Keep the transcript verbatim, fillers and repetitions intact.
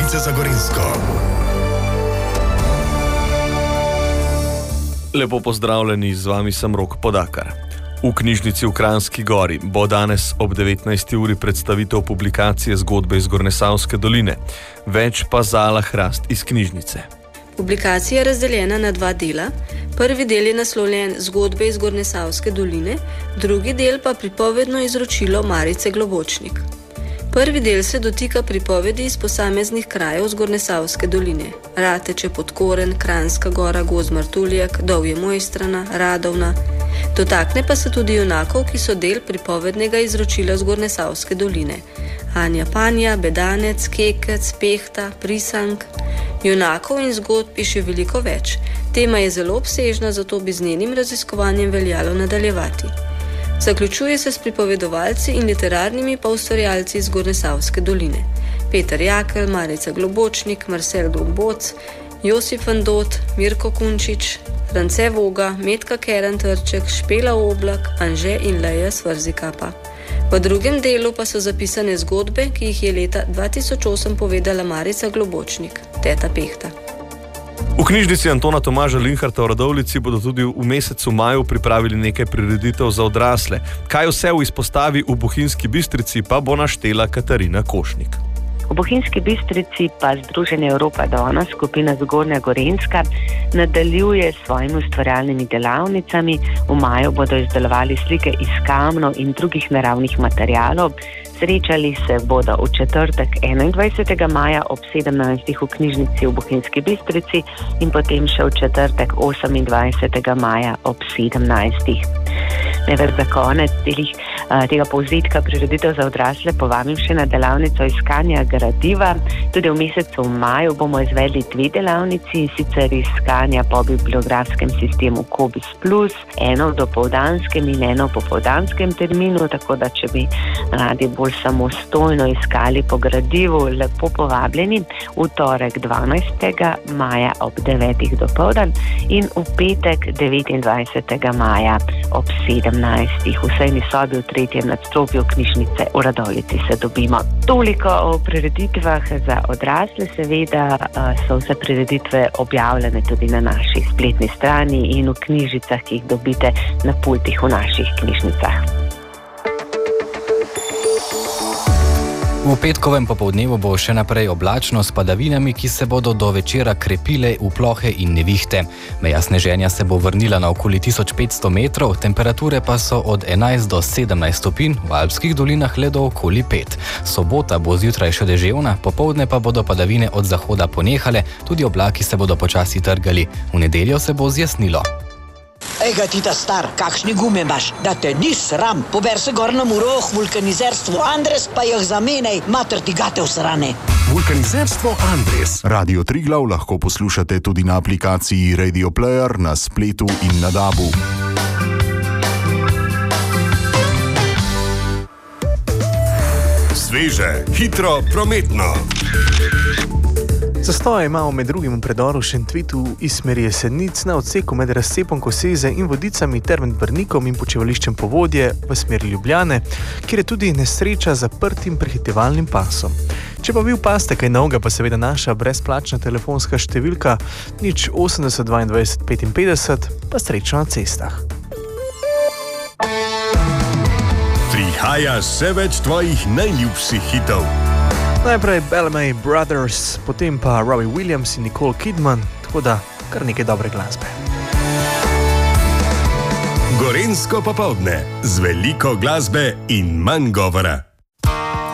prestolnice za Gorenjsko. Lepo pozdravljeni, z vami sem Rok Podakar. V knjižnici v Kranjski Gori bo danes ob devetnajsti uri predstavitev publikacije Zgodbe iz Gornjesavske doline. Več pa Zala Hrast iz knjižnice. Publikacija je razdeljena na dva dela. Prvi del je naslovljen Zgodbe iz Gornjesavske doline, drugi del pa pripovedno izročilo Marice Globočnik. Prvi del se dotika pripovedi iz posameznih krajev z Gornjesavske doline. Rateče, Podkoren, Kranjska Gora, Gozd Martuljak, Dovje Mojstrana, Radovna. Dotakne pa se tudi junakov, ki so del pripovednega izročila z Gornjesavske doline. Anja Panja, Bedanec, Kekec, Pehta, Prisank. Junakov in zgodb je še veliko več. Tema je zelo obsežna, zato bi z njenim raziskovanjem veljalo nadaljevati. Zaključuje se s pripovedovalci in literarnimi pa ustvarjalci iz Gornjesavske doline. Peter Jakl, Marica Globočnik, Marcel Glomboc, Josip Vandot, Mirko Kunčič, France Voga, Metka Keren-Trček, Špela Oblak, Anže in Leja Svrzikapa. V drugem delu pa so zapisane zgodbe, ki jih je leta dva tisoč osem povedala Marica Globočnik, teta Pehta. V knjižnici Antona Tomaža Linharta v Radovljici bodo tudi v mesecu maju pripravili nekaj prireditev za odrasle. Kaj vse v izpostavi v Bohinjski Bistrici pa bo naštela Katarina Košnik. V Bohinjski Bistrici pa Združenje Evropa Dona, skupina Zgornja Gorenjska, nadaljuje s svojimi ustvarjalnimi delavnicami. V maju bodo izdelovali slike iz kamnov in drugih naravnih materialov. Srečali se bodo v četrtek enaindvajsetega maja ob sedemnajstih v knjižnici v Bohinjski Bistrici in potem še v četrtek osemindvajsetega maja ob sedemnajstih. Največ za konec delih tega povzetka prireditev za odrasle povabim še na delavnico iskanja gradiva. Tudi v mesecu maju bomo izvedli dve delavnici, sicer iskanja po bibliografskem sistemu Kobis Plus, eno v dopoldanskem in eno v popoldanskem terminu, tako da če bi radi bolj samostojno iskali po gradivu, lepo povabljeni v torek dvanajstega maja ob devetih dopoldan in v petek devetindvajsetega maja ob sedemnajstih. V sejni sobi v tretjem nadstropju knjižnice v Radovljici se dobimo. Toliko o prireditvah za odrasle, seveda so vse prireditve objavljene tudi na naši spletni strani in v knjižnicah, ki jih dobite na pultih v naših knjižnicah. V petkovem popoldnevu bo še naprej oblačno s padavinami, ki se bodo do večera krepile v plohe in nevihte. Meja sneženja se bo vrnila na okoli tisoč petsto metrov, temperature pa so od enajst do sedemnajst stopinj, v alpskih dolinah le do okoli pet. Sobota bo zjutraj še deževna, popoldne pa bodo padavine od zahoda ponehale, tudi oblaki se bodo počasi trgali. V nedeljo se bo zjasnilo. Ega ti ta star, kakšni gume imaš, da te ni sram, pober se gor na muroh, vulkanizerstvo Andres pa jih zamenej, mater ti gate usrane. Vulkanizerstvo Andres. Radio Triglav lahko poslušate tudi na aplikaciji Radio Player, na spletu in na dabu. Sveže, hitro, prometno. Zastoje imamo med drugim v predoru Šentvitu iz smeri Jesenic na odseku med razcepom Koseze in Vodicami ter med Brnikom in počivališčem Povodje v smeri Ljubljane, kjer je tudi nesreča z zaprtim prehitevalnim pasom. Če pa vi opazite kaj novega, pa seveda naša brezplačna telefonska številka nič osemdeset dvaindvajset petinpetdeset, pa srečno na cestah. Prihaja še več tvojih najljubših hitov. Najprej Bellamy Brothers, potem pa Robbie Williams in Nicole Kidman, tako da kar nekaj dobre glasbe. Gorenjsko popoldne z veliko glasbe in manj govora.